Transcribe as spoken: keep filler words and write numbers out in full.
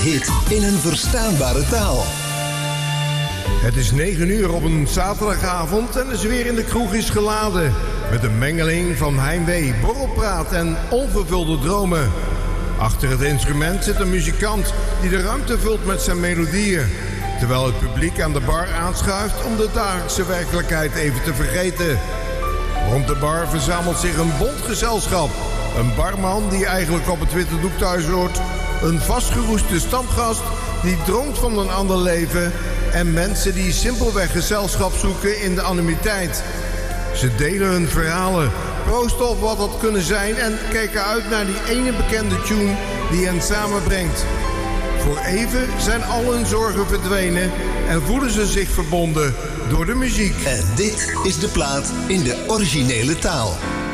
hit in een verstaanbare taal. Het is negen uur op een zaterdagavond en de sfeer in de kroeg is geladen. Met een mengeling van heimwee, borrelpraat en onvervulde dromen. Achter het instrument zit een muzikant die de ruimte vult met zijn melodieën. Terwijl het publiek aan de bar aanschuift om de dagelijkse werkelijkheid even te vergeten. Rond de bar verzamelt zich een bont gezelschap. Een barman die eigenlijk op het witte doek thuis hoort. Een vastgeroeste stamgast die droomt van een ander leven. En mensen die simpelweg gezelschap zoeken in de anonimiteit. Ze delen hun verhalen, proosten op wat dat kunnen zijn en kijken uit naar die ene bekende tune die hen samenbrengt. Voor even zijn al hun zorgen verdwenen en voelen ze zich verbonden door de muziek. En dit is de plaat in de originele taal.